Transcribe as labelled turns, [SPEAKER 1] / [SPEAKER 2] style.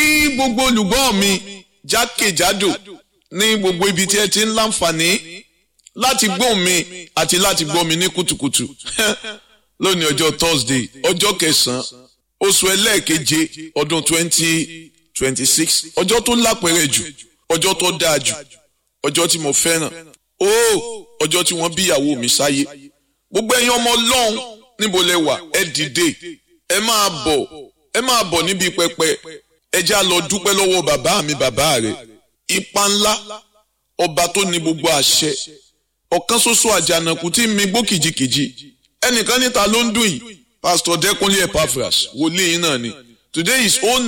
[SPEAKER 1] gbogbo olùgbọ́ mi jákèjádò ní gbogbo ibi tí ẹ ti ń láǹfààní láti gbọ́ mi àti láti gbọ́ mi ní kùtùkùtù lónìí ọjọ́ Thursday ọjọ́ kẹsàn-án oṣù ẹlẹ́ẹ̀keje ọdún 2026 ọjọ́ tó lápẹ̀rẹ̀ jù ọjọ́ tó dáa jù ọjọ́ tí mo fẹ́ràn ọjọ́ tí wọ́n bí ìyàwó mi sáyé gbogbo ẹ̀yin ọmọ Ọlọ́run níbo lẹ wà ẹ dìde ẹ máa bọ̀ níbi pẹpẹ ẹ já lọ dúpẹ́ lọ́wọ́ bàbá mi bàbá rẹ̀ ipa ńlá ọba tó ní gbogbo àṣẹ ọ̀kan ṣoṣo àjànàkú tí mi gbó kìjikìji ẹnìkan níta ló ń dùn yìí Pastor Dẹ́kunlé Epaphras wòlíì náà ni today is